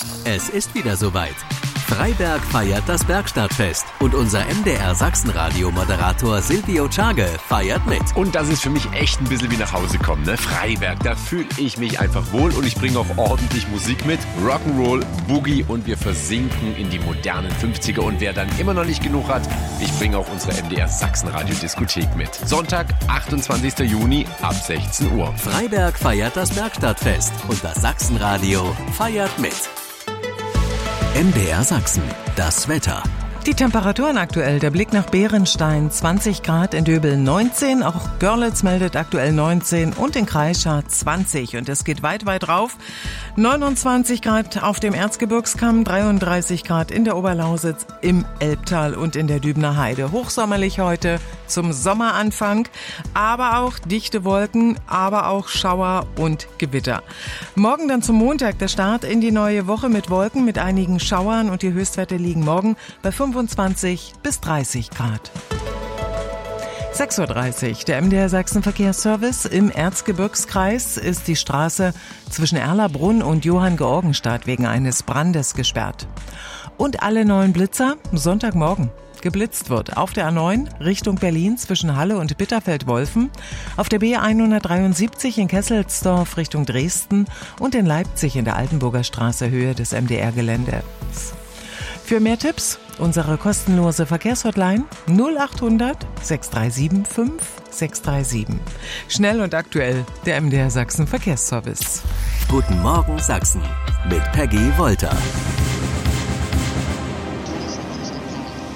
Es ist wieder soweit. Freiberg feiert das Bergstadtfest und unser MDR Sachsenradio-Moderator Silvio Czage feiert mit. Und das ist für mich echt ein bisschen wie nach Hause kommen, ne? Freiberg, da fühle ich mich einfach wohl und ich bringe auch ordentlich Musik mit. Rock'n'Roll, Boogie und wir versinken in die modernen 50er. Und wer dann immer noch nicht genug hat, ich bringe auch unsere MDR Sachsenradio-Diskothek mit. Sonntag, 28. Juni ab 16 Uhr. Freiberg feiert das Bergstadtfest und das Sachsenradio feiert mit. MDR Sachsen, das Wetter. Die Temperaturen aktuell, der Blick nach Bärenstein, 20 Grad, in Döbel 19, auch Görlitz meldet aktuell 19 und in Kreischa 20. Und es geht weit rauf. 29 Grad auf dem Erzgebirgskamm, 33 Grad in der Oberlausitz, im Elbtal und in der Dübener Heide. Hochsommerlich heute zum Sommeranfang, aber auch dichte Wolken, aber auch Schauer und Gewitter. Morgen dann zum Montag der Start in die neue Woche mit Wolken, mit einigen Schauern und die Höchstwerte liegen morgen bei 25 bis 30 Grad. 6.30 Uhr, der MDR Sachsen Verkehrsservice. Im Erzgebirgskreis ist die Straße zwischen Erlabrunn und Johanngeorgenstadt wegen eines Brandes gesperrt. Und alle neuen Blitzer Sonntagmorgen. Geblitzt wird auf der A9 Richtung Berlin zwischen Halle und Bitterfeld-Wolfen, auf der B173 in Kesselsdorf Richtung Dresden und in Leipzig in der Altenburger Straße Höhe des MDR-Geländes. Für mehr Tipps unsere kostenlose Verkehrshotline 0800 637 5637. Schnell und aktuell der MDR Sachsen Verkehrsservice. Guten Morgen Sachsen mit Peggy Wolter.